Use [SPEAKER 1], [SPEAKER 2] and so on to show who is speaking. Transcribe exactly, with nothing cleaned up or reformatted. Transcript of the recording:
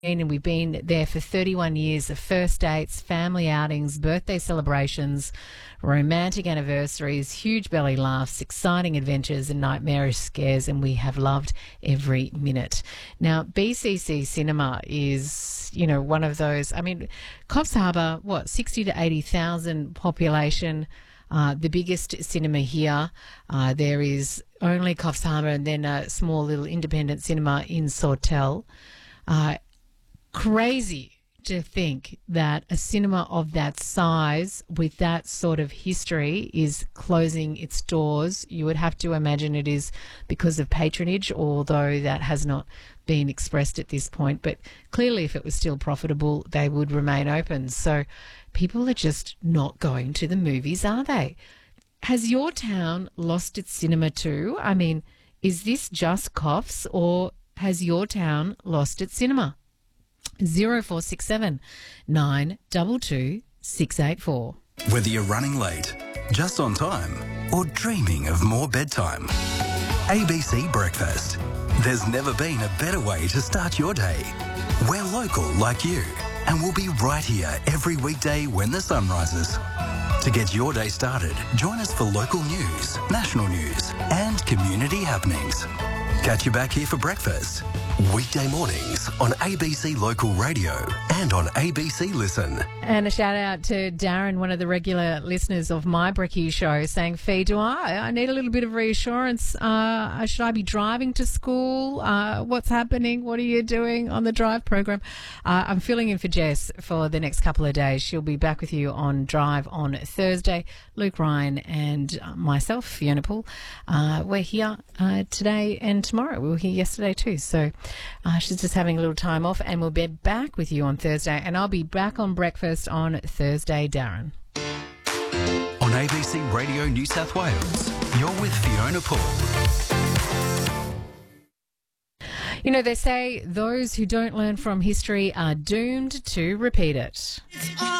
[SPEAKER 1] and we've been there for thirty-one years of first dates, family outings, birthday celebrations, romantic anniversaries, huge belly laughs, exciting adventures and nightmarish scares, and we have loved every minute. Now, B C C Cinema is, you know, one of those, I mean, Coffs Harbour, what, sixty to eighty thousand population, uh, the biggest cinema here. Uh, there is only Coffs Harbour and then a small little independent cinema in Sawtell. Uh, Crazy to think that a cinema of that size with that sort of history is closing its doors. You would have to imagine it is because of patronage, although that has not been expressed at this point. But clearly, if it was still profitable, they would remain open. So people are just not going to the movies, are they? Has your town lost its cinema too? I mean, is this just Coffs, or has your town lost its cinema? Zero four six seven nine two two six eight four.
[SPEAKER 2] Whether you're running late, just on time, or dreaming of more bedtime, A B C Breakfast. There's never been a better way to start your day. We're local like you, and we'll be right here every weekday when the sun rises. To get your day started, join us for local news, national news, and community happenings. Catch you back here for breakfast. Weekday mornings on A B C Local Radio and on A B C Listen.
[SPEAKER 1] And a shout out to Darren, one of the regular listeners of my Brekkie show, saying, Fee, do I? I need a little bit of reassurance. Uh, should I be driving to school? Uh, what's happening? What are you doing on the drive program? Uh, I'm filling in for Jess for the next couple of days. She'll be back with you on Drive on Thursday. Luke Ryan and myself, Fiona Poole, uh, we're here uh, today and tomorrow. We were here yesterday too. So uh, she's just having a little time off, and we'll be back with you on Thursday. And I'll be back on breakfast on Thursday, Darren.
[SPEAKER 2] On A B C Radio New South Wales, you're with Fiona Poole.
[SPEAKER 1] You know, they say those who don't learn from history are doomed to repeat it.